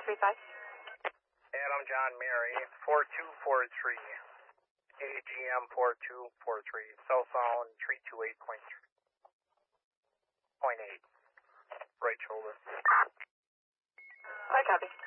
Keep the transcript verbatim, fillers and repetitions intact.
three five. Adam John Mary, four two four three. A G M four two four three. Southbound three two eight point eight. Right shoulder. I copy.